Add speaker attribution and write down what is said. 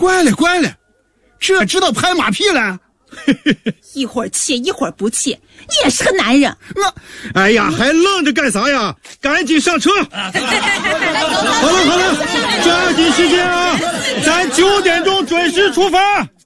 Speaker 1: 乖了，这知道拍马屁了。
Speaker 2: 一会儿气一会儿不气，你也是个男人。
Speaker 3: 哎呀，还愣着干啥呀？赶紧上车！好了，抓紧时间啊，咱9点钟准时出发。